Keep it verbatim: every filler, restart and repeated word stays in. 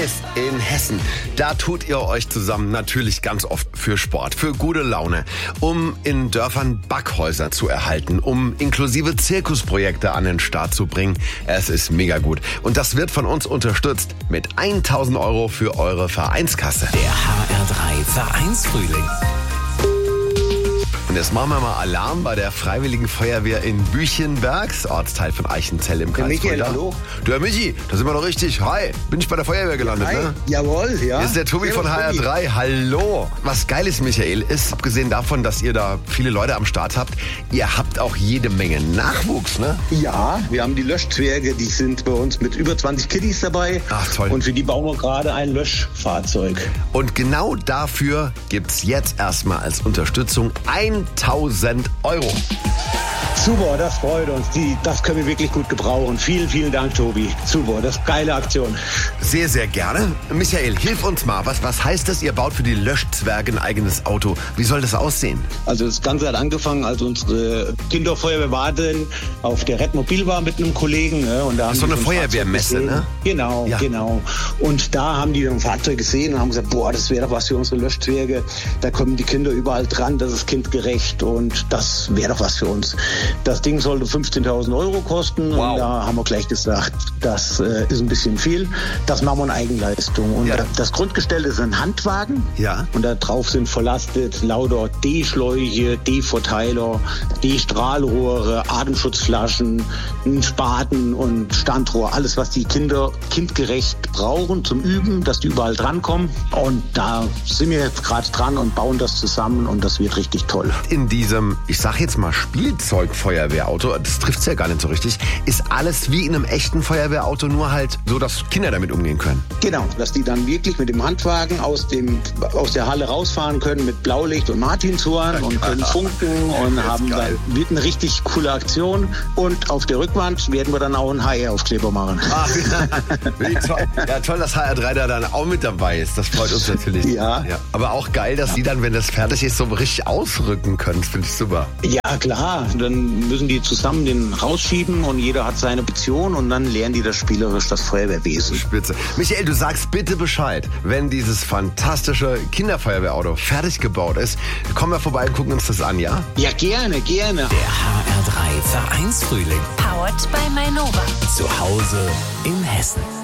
In Hessen, da tut ihr euch zusammen natürlich ganz oft für Sport, für gute Laune, um in Dörfern Backhäuser zu erhalten, um inklusive Zirkusprojekte an den Start zu bringen. Es ist mega gut. Und das wird von uns unterstützt mit tausend Euro für eure Vereinskasse. Der H R drei Vereinsfrühling. Und jetzt machen wir mal Alarm bei der Freiwilligen Feuerwehr in Büchenbergs, Ortsteil von Eichenzell im Kreis Michael, Fulda. hallo. Du, Herr Michi, da sind wir doch richtig. Hi, bin ich bei der Feuerwehr gelandet, Hi. ne? Jawohl, ja. Hier ist der Tobi Servus, von H R drei. Hallo. Was geil ist, Michael, ist, abgesehen davon, dass ihr da viele Leute am Start habt, ihr habt auch jede Menge Nachwuchs, ne? Ja, wir haben die Löschzwerge, die sind bei uns mit über zwanzig Kiddies dabei. Ach, toll. Und für die bauen wir gerade ein Löschfahrzeug. Und genau dafür gibt's jetzt erstmal als Unterstützung tausend Euro. Super, das freut uns. Die, das können wir wirklich gut gebrauchen. Vielen, vielen Dank, Tobi. Super, das ist eine geile Aktion. Sehr, sehr gerne. Michael, hilf uns mal. Was, was heißt das? Ihr baut für die Löschzwerge ein eigenes Auto. Wie soll das aussehen? Also das Ganze hat angefangen, als unsere Kinderfeuerwehr Warten auf der Redmobil war mit einem Kollegen. Ne? Und da haben so die eine so ein Feuerwehrmesse, Fahrzeug ne? Genau, Ja. genau. Und da haben die ein Fahrzeug gesehen und haben gesagt, boah, das wäre doch was für unsere Löschzwerge. Da kommen die Kinder überall dran, das ist kindgerecht und das wäre doch was für uns. Das Ding sollte fünfzehntausend Euro kosten. Wow. Und da haben wir gleich gesagt, das äh, ist ein bisschen viel. Das machen wir in Eigenleistung. Und Ja. das Grundgestell ist ein Handwagen. Ja. Und da drauf sind verlastet lauter D-Schläuche, D-Verteiler, D-Strahlrohre, Atemschutzflaschen, ein Spaten und Standrohr. Alles, was die Kinder kindgerecht brauchen zum Üben, dass die überall drankommen. Und da sind wir jetzt gerade dran und bauen das zusammen und das wird richtig toll. In diesem, ich sag jetzt mal, Spielzeugfeuerwehrauto, das trifft's ja gar nicht so richtig, ist alles wie in einem echten Feuerwehrauto, nur halt so, dass Kinder damit umgehen können. Genau, dass die dann wirklich mit dem Handwagen aus, dem, aus der Halle rausfahren können mit Blaulicht und Martinshorn und können funken und Das ist haben geil. dann, wird eine richtig coole Aktion. Und auf der Rückwand werden wir dann auch einen H R-Aufkleber machen. Ach, wie toll. Ja, toll, dass H R drei da dann auch mit dabei ist. Das freut uns natürlich. Ja. Aber auch geil, dass die dann, wenn das fertig ist, so richtig ausrücken können. Das finde ich super. Ja, klar. Dann müssen die zusammen den rausschieben und jeder hat seine Option und dann lernen die das spielerisch, das Feuerwehrwesen. Spitze. Michael, du sagst bitte Bescheid, wenn dieses fantastische Kinderfeuerwehrauto fertig gebaut ist. Kommen wir vorbei und gucken uns das an, ja? Ja, gerne, gerne. Der H R drei Vereinsfrühling. Powered by Mainova. Zu Hause in Hessen.